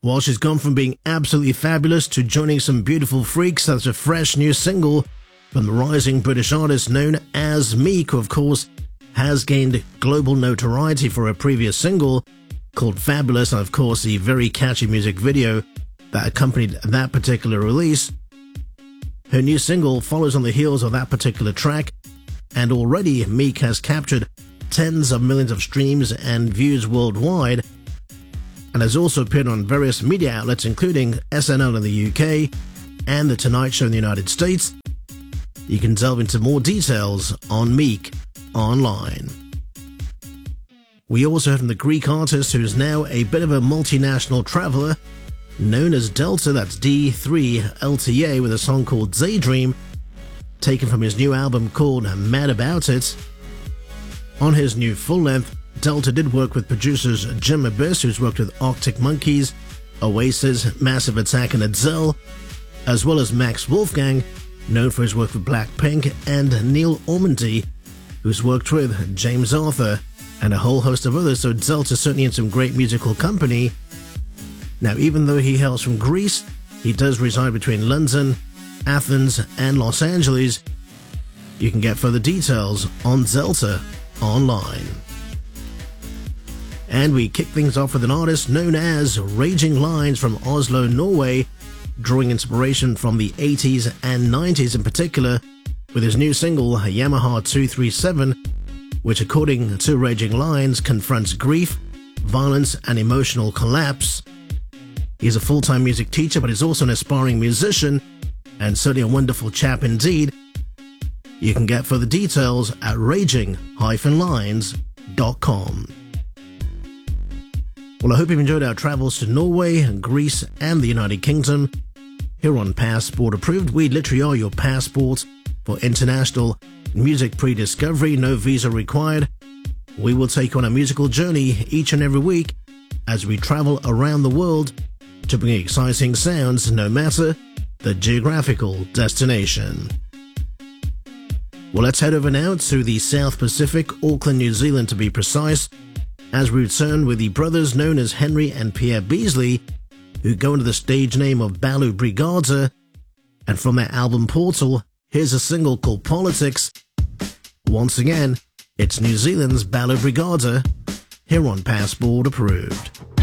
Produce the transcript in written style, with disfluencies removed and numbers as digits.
Well, she's gone from being absolutely fabulous to joining some beautiful freaks. That's a fresh new single from the rising British artist known as Meek, who of course has gained global notoriety for her previous single called Fabulous, and of course the very catchy music video that accompanied that particular release. Her new single follows on the heels of that particular track, and already Meek has captured tens of millions of streams and views worldwide, and has also appeared on various media outlets including SNL in the UK and The Tonight Show in the United States. You can delve into more details on Meek online. We also heard from the Greek artist who is now a bit of a multinational traveler, known as Delta, that's D3LTA, with a song called Daydream, taken from his new album called Mad About It. On his new full-length, Delta did work with producers Jim Abyss, who's worked with Arctic Monkeys, Oasis, Massive Attack and Adele, as well as Max Wolfgang, known for his work with Blackpink, and Neil Ormandy, who's worked with James Arthur and a whole host of others, so Delta's certainly in some great musical company. Now, even though he hails from Greece, he does reside between London, Athens and Los Angeles. You can get further details on Delta online. And we kick things off with an artist known as Raging Lines from Oslo, Norway, drawing inspiration from the 80s and 90s in particular, with his new single Yamaha 237, which according to Raging Lines confronts grief, violence and emotional collapse. He's a full-time music teacher, but he's also an aspiring musician, and certainly a wonderful chap indeed. You can get further details at raging-lines.com. Well, I hope you've enjoyed our travels to Norway, Greece and the United Kingdom. Here on Passport Approved, we literally are your passport for international music pre-discovery, no visa required. We will take you on a musical journey each and every week as we travel around the world to bring exciting sounds no matter the geographical destination. Well, let's head over now to the South Pacific, Auckland, New Zealand to be precise, as we return with the brothers known as Henry and Pierre Beasley, who go under the stage name of Balu Brigada, and from their album Portal, here's a single called Politics. Once again, it's New Zealand's Balu Brigada, here on Passport Approved.